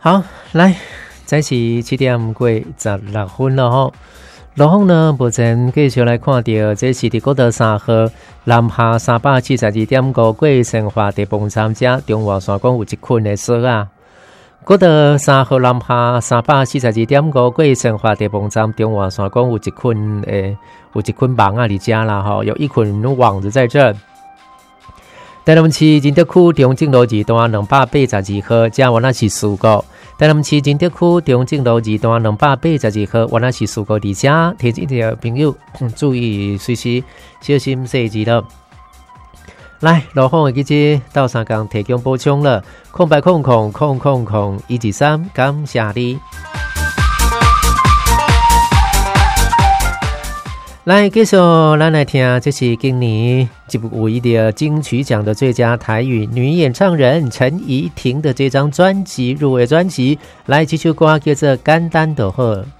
好，来，这是7点过16分了吼。路况呢，目前继续来看到，这是伫国道3号南下372.5过生化地磅站遮中华线讲有一捆的锁啊。国道3号南下342.5过生化地磅站中华线讲有一捆网啊伫遮啦吼，有一捆网子在这。台南市仁德区中正路2段282号，这原来是事故。台南市仁德区中正路2段282号，原来是事故伫遮，提醒的朋友注意，随时小心细致了。来，路况的记者到3港提供补充了，0800000123，感谢你。来，继续咱来听，这是今年唯一的金曲奖的最佳台语女演唱人陈怡婷的这张专辑入围专辑，来这首歌叫做《简单就好》。